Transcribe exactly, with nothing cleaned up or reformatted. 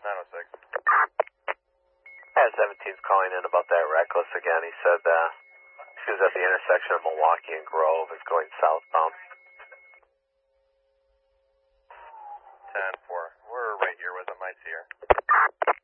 nine oh six. Yeah, seventeen's calling in about that reckless again. He said uh, she was at the intersection of Milwaukee and Grove. Is going southbound. ten four. We're right here with him. I see her.